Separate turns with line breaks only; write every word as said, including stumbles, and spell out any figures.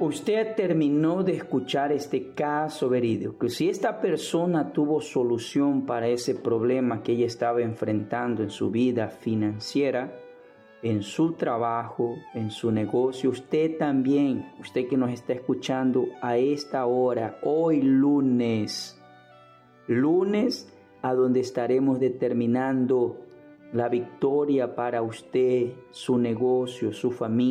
Usted terminó de escuchar este caso verídico. Si esta persona tuvo solución para ese problema que ella estaba enfrentando en su vida financiera, en su trabajo, en su negocio, usted también, usted que nos está escuchando a esta hora, hoy lunes, lunes a donde estaremos determinando la victoria para usted, su negocio, su familia.